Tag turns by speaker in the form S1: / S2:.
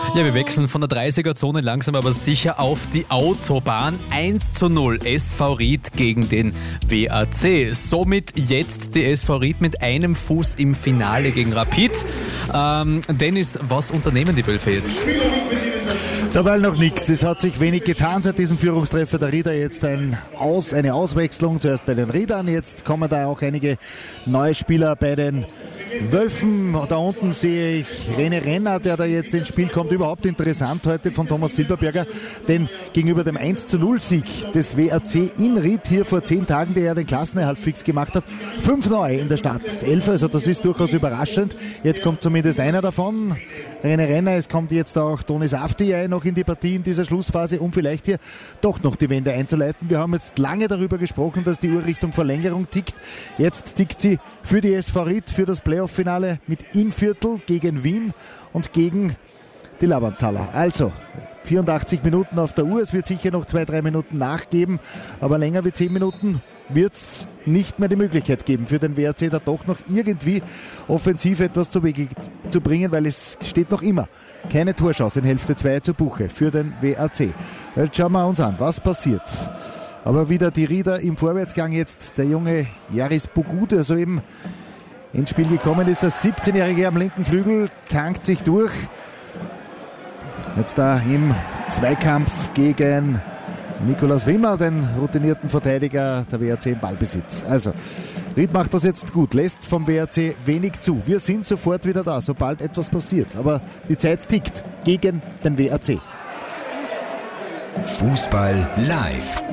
S1: Ja, wir wechseln von der 30er-Zone langsam aber sicher auf die Autobahn. 1:0 SV Ried gegen den WAC. Somit jetzt die SV Ried mit einem Fuß im Finale gegen Rapid. Dennis, was unternehmen die Wölfe jetzt?
S2: Dabei noch nichts. Es hat sich wenig getan seit diesem Führungstreffer der Rieder. Jetzt eine Auswechslung, zuerst bei den Riedern. Jetzt kommen da auch einige neue Spieler bei den Wölfen. Da unten sehe ich René Renner, der da jetzt ins Spiel kommt. Überhaupt interessant heute von Thomas Silberberger, denn gegenüber dem 1:0-Sieg des WAC in Ried hier vor 10 Tagen, der ja den Klassenerhalt fix gemacht hat, 5 neue in der Stadt 11, also das ist durchaus überraschend. Jetzt kommt zumindest einer davon, René Renner. Es kommt jetzt auch Toni Safti noch in die Partie in dieser Schlussphase, um vielleicht hier doch noch die Wende einzuleiten. Wir haben jetzt lange darüber gesprochen, dass die Uhr Richtung Verlängerung tickt. Jetzt tickt sie für die SV Ried, für das Playoff-Finale mit Innviertel gegen Wien und gegen die Lavanthaler. Also 84 Minuten auf der Uhr. Es wird sicher noch 2-3 Minuten nachgeben, aber länger wie 10 Minuten wird es nicht mehr die Möglichkeit geben für den WAC, da doch noch irgendwie offensiv etwas zu bringen, weil es steht noch immer keine Torchance in Hälfte 2 zu Buche für den WAC. Jetzt schauen wir uns an, was passiert. Aber wieder die Rieder im Vorwärtsgang jetzt. Der junge Yaris Bogu, der soeben ins Spiel gekommen ist, der 17-Jährige am linken Flügel, kankt sich durch. Jetzt da im Zweikampf gegen Nikolaus Wimmer, den routinierten Verteidiger der WAC im Ballbesitz. Also, Ried macht das jetzt gut, lässt vom WAC wenig zu. Wir sind sofort wieder da, sobald etwas passiert. Aber die Zeit tickt gegen den WAC.
S3: Fußball live.